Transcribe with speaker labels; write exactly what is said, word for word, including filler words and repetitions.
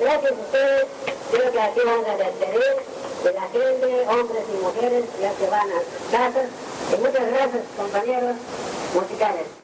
Speaker 1: Gracias a ustedes, creo que aquí van a despedir de la gente, hombres y mujeres, ya que van a sus casas. Y muchas gracias, compañeros musicales.